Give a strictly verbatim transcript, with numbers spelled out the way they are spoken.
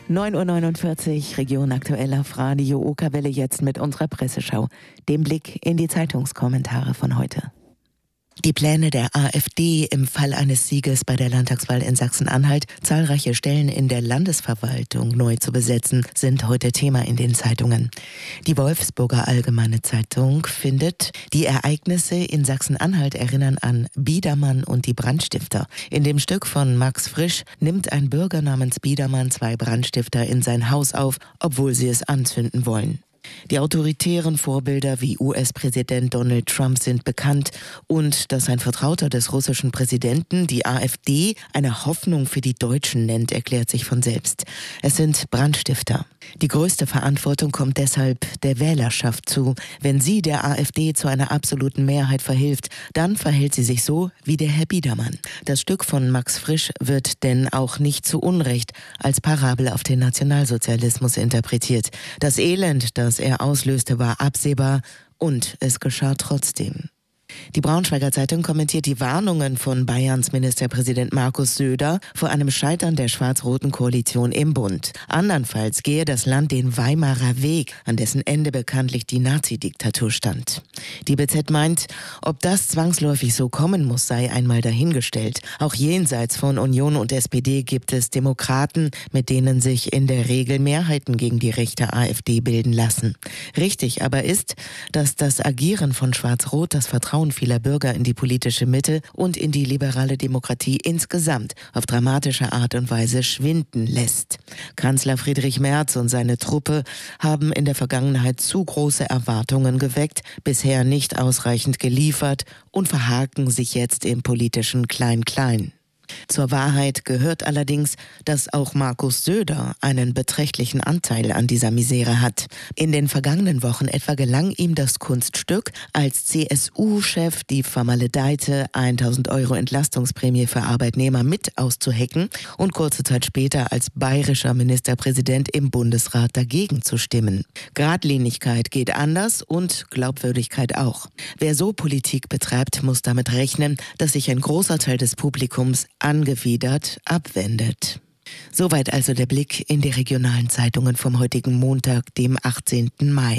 neun Uhr neunundvierzig, Region aktuell auf Radio Okerwelle, jetzt mit unserer Presseschau. Dem Blick in die Zeitungskommentare von heute. Die Pläne der AfD im Fall eines Sieges bei der Landtagswahl in Sachsen-Anhalt, zahlreiche Stellen in der Landesverwaltung neu zu besetzen, sind heute Thema in den Zeitungen. Die Wolfsburger Allgemeine Zeitung findet, die Ereignisse in Sachsen-Anhalt erinnern an Biedermann und die Brandstifter. In dem Stück von Max Frisch nimmt ein Bürger namens Biedermann zwei Brandstifter in sein Haus auf, obwohl sie es anzünden wollen. Die autoritären Vorbilder wie U S-Präsident Donald Trump sind bekannt und dass ein Vertrauter des russischen Präsidenten die AfD eine Hoffnung für die Deutschen nennt, erklärt sich von selbst. Es sind Brandstifter. Die größte Verantwortung kommt deshalb der Wählerschaft zu. Wenn sie der AfD zu einer absoluten Mehrheit verhilft, dann verhält sie sich so wie der Herr Biedermann. Das Stück von Max Frisch wird denn auch nicht zu Unrecht als Parabel auf den Nationalsozialismus interpretiert. Das Elend, das er auslöste, war absehbar und es geschah trotzdem. Die Braunschweiger Zeitung kommentiert die Warnungen von Bayerns Ministerpräsident Markus Söder vor einem Scheitern der schwarz-roten Koalition im Bund. Andernfalls gehe das Land den Weimarer Weg, an dessen Ende bekanntlich die Nazi-Diktatur stand. Die B Z meint, ob das zwangsläufig so kommen muss, sei einmal dahingestellt. Auch jenseits von Union und S P D gibt es Demokraten, mit denen sich in der Regel Mehrheiten gegen die rechte AfD bilden lassen. Richtig aber ist, dass das Agieren von Schwarz-Rot das Vertrauen vieler Bürger in die politische Mitte und in die liberale Demokratie insgesamt auf dramatische Art und Weise schwinden lässt. Kanzler Friedrich Merz und seine Truppe haben in der Vergangenheit zu große Erwartungen geweckt, bisher nicht ausreichend geliefert und verhaken sich jetzt im politischen Klein-Klein. Zur Wahrheit gehört allerdings, dass auch Markus Söder einen beträchtlichen Anteil an dieser Misere hat. In den vergangenen Wochen etwa gelang ihm das Kunststück, als C S U-Chef die vermaledeite tausend Euro Entlastungsprämie für Arbeitnehmer mit auszuhecken und kurze Zeit später als bayerischer Ministerpräsident im Bundesrat dagegen zu stimmen. Geradlinigkeit geht anders und Glaubwürdigkeit auch. Wer so Politik betreibt, muss damit rechnen, dass sich ein großer Teil des Publikums angewidert abwendet. Soweit also der Blick in die regionalen Zeitungen vom heutigen Montag, dem achtzehnten Mai.